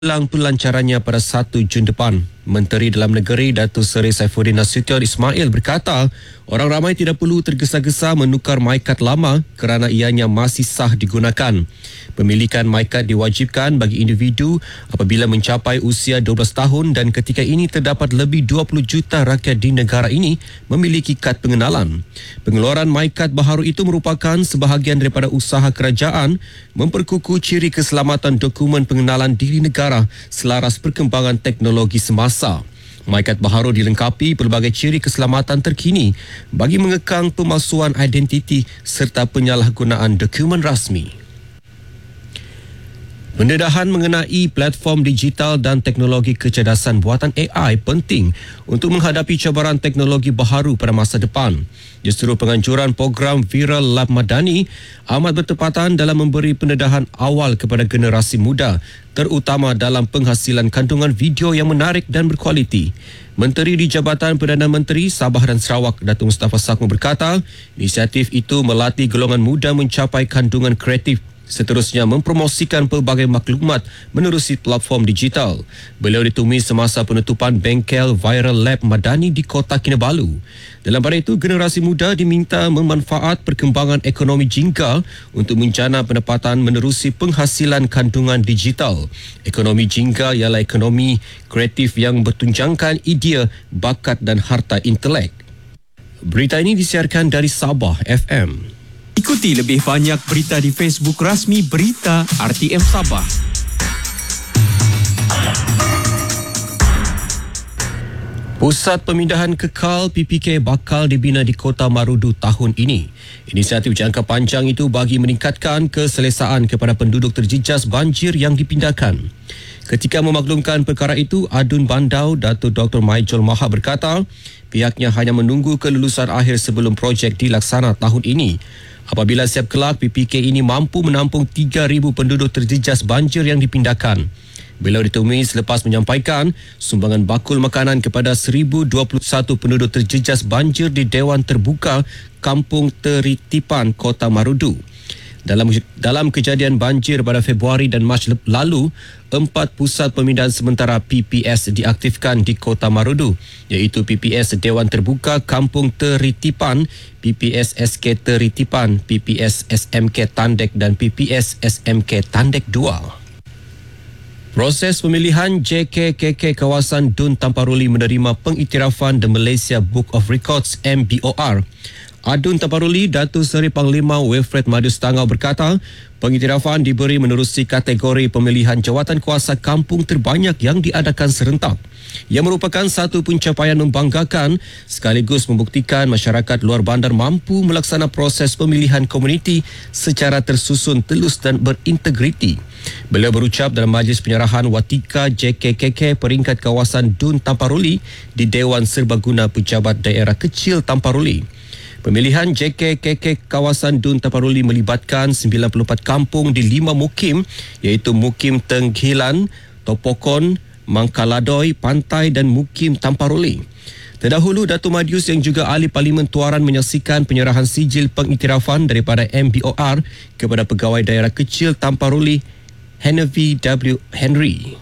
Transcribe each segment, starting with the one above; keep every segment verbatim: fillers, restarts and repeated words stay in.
Ulang pelancarannya pada satu Jun depan. Menteri Dalam Negeri Datuk Seri Saifuddin Nasution Ismail berkata, orang ramai tidak perlu tergesa-gesa menukar MyKad lama kerana ianya masih sah digunakan. Pemilikan MyKad diwajibkan bagi individu apabila mencapai usia dua belas tahun dan ketika ini terdapat lebih dua puluh juta rakyat di negara ini memiliki kad pengenalan. Pengeluaran MyKad baharu itu merupakan sebahagian daripada usaha kerajaan memperkukuh ciri keselamatan dokumen pengenalan diri negara selaras perkembangan teknologi semasa. MyKad baharu dilengkapi pelbagai ciri keselamatan terkini bagi mengekang pemalsuan identiti serta penyalahgunaan dokumen rasmi. Pendedahan mengenai platform digital dan teknologi kecerdasan buatan A I penting untuk menghadapi cabaran teknologi baharu pada masa depan. Justru penganjuran program Viral Lab Madani amat bertepatan dalam memberi pendedahan awal kepada generasi muda, terutama dalam penghasilan kandungan video yang menarik dan berkualiti. Menteri di Jabatan Perdana Menteri Sabah dan Sarawak, Datuk Mustafa Sakmu berkata, inisiatif itu melatih golongan muda mencapai kandungan kreatif, seterusnya mempromosikan pelbagai maklumat menerusi platform digital. Beliau ditumis semasa penutupan bengkel Viral Lab Madani di Kota Kinabalu. Dalam pada itu, generasi muda diminta memanfaat perkembangan ekonomi jingga untuk menjana pendapatan menerusi penghasilan kandungan digital. Ekonomi jingga ialah ekonomi kreatif yang bertunjangkan idea, bakat dan harta intelek. Berita ini disiarkan dari Sabah F M. Ikuti lebih banyak berita di Facebook rasmi Berita R T M Sabah. Pusat Pemindahan Kekal P P K bakal dibina di Kota Marudu tahun ini. Inisiatif jangka panjang itu bagi meningkatkan keselesaan kepada penduduk terjejas banjir yang dipindahkan. Ketika memaklumkan perkara itu, Adun Bandau Datuk Doktor Maijol Maha berkata, pihaknya hanya menunggu kelulusan akhir sebelum projek dilaksana tahun ini. Apabila siap kelak, P P K ini mampu menampung tiga ribu penduduk terjejas banjir yang dipindahkan. Beliau ditumis selepas menyampaikan sumbangan bakul makanan kepada seribu dua puluh satu penduduk terjejas banjir di Dewan Terbuka Kampung Teritipan, Kota Marudu. Dalam dalam kejadian banjir pada Februari dan Mac lalu, empat pusat pemindahan sementara P P S diaktifkan di Kota Marudu, iaitu P P S Dewan Terbuka Kampung Teritipan, P P S S K Teritipan, P P S S M K Tandek dan P P S S M K Tandek dua. Proses pemilihan J K K K kawasan Dun Tamparuli menerima pengiktirafan The Malaysia Book of Records M B O R. Adun Tamparuli, Datuk Seri Panglima Wilfred Madius Tangau berkata, pengiktirafan diberi menerusi kategori pemilihan jawatan kuasa kampung terbanyak yang diadakan serentak. Ia merupakan satu pencapaian membanggakan sekaligus membuktikan masyarakat luar bandar mampu melaksana proses pemilihan komuniti secara tersusun, telus dan berintegriti. Beliau berucap dalam majlis penyerahan watika J K K K peringkat kawasan Dun Tamparuli di Dewan Serbaguna Pejabat Daerah Kecil Tamparuli. Pemilihan J K K K kawasan Dun Tamparuli melibatkan sembilan puluh empat kampung di lima mukim, iaitu Mukim Tenghilan, Topokon, Mangkaladoi, Pantai dan Mukim Tamparuli. Terdahulu, Datuk Madius yang juga ahli Parlimen Tuaran menyaksikan penyerahan sijil pengiktirafan daripada M B O R kepada Pegawai Daerah Kecil Tamparuli, Henry W. Henry.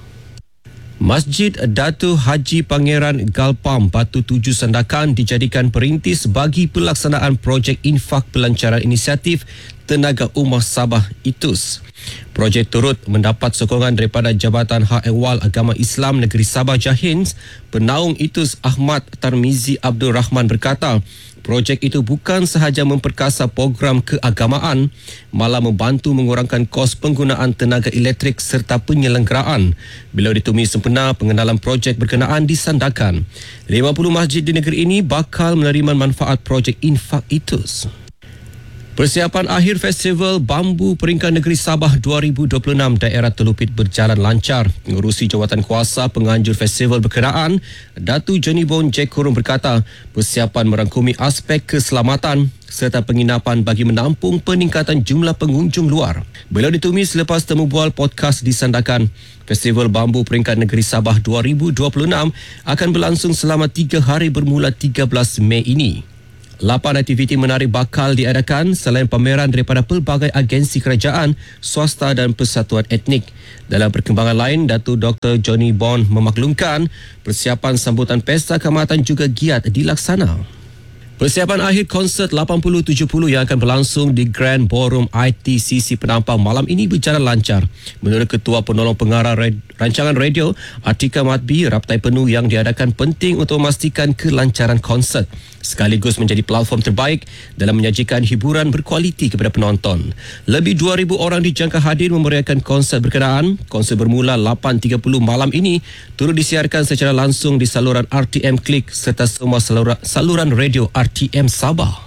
Masjid Datuk Haji Pangeran Galpam Batu Tujuh Sandakan dijadikan perintis bagi pelaksanaan projek infak pelancaran inisiatif Tenaga Umah Sabah I T U S. Projek turut mendapat sokongan daripada Jabatan Hak Ehwal Agama Islam Negeri Sabah Jahins. Penaung I T U S Ahmad Tarmizi Abdul Rahman berkata, projek itu bukan sahaja memperkasa program keagamaan, malah membantu mengurangkan kos penggunaan tenaga elektrik serta penyelenggaraan. Beliau ditumis sempena pengenalan projek berkenaan di Sandakan. lima puluh masjid di negeri ini bakal menerima manfaat projek infak I T U S. Persiapan akhir Festival Bambu Peringkat Negeri Sabah dua ribu dua puluh enam Daerah Telupit berjalan lancar. Pengerusi Jawatan Kuasa Penganjur Festival berkenaan, Datu Johnny Bon Jack Kurung berkata, persiapan merangkumi aspek keselamatan serta penginapan bagi menampung peningkatan jumlah pengunjung luar. Beliau ditumis selepas temu bual podcast di Sandakan. Festival Bambu Peringkat Negeri Sabah dua ribu dua puluh enam akan berlangsung selama tiga hari bermula tiga belas Mei ini. Lapan aktiviti menarik bakal diadakan selain pameran daripada pelbagai agensi kerajaan, swasta dan persatuan etnik. Dalam perkembangan lain, Datuk Doktor Johnny Bond memaklumkan persiapan sambutan Pesta Keamatan juga giat dilaksana. Persiapan akhir konsert lapan puluh tujuh puluh yang akan berlangsung di Grand Ballroom I T C C Penampang malam ini berjalan lancar. Menurut Ketua Penolong Pengarah Red, Rancangan Radio, Atika Matbi, raptai penuh yang diadakan penting untuk memastikan kelancaran konsert sekaligus menjadi platform terbaik dalam menyajikan hiburan berkualiti kepada penonton. Lebih dua ribu orang dijangka hadir memeriahkan konsert berkenaan. Konsert bermula lapan tiga puluh malam ini turut disiarkan secara langsung di saluran R T M Klik serta semua saluran, saluran radio R T M Sabah.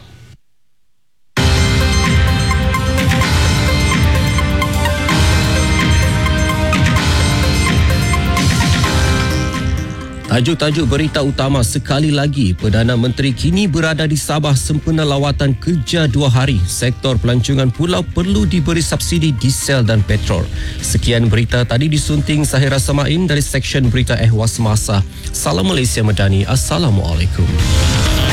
Tajuk-tajuk berita utama sekali lagi. Perdana Menteri kini berada di Sabah sempena lawatan kerja dua hari. Sektor pelancongan pulau perlu diberi subsidi diesel dan petrol. Sekian berita tadi disunting Sahira Samain dari Seksyen Berita Ehwal Semasa. Salam Malaysia Madani. Assalamualaikum.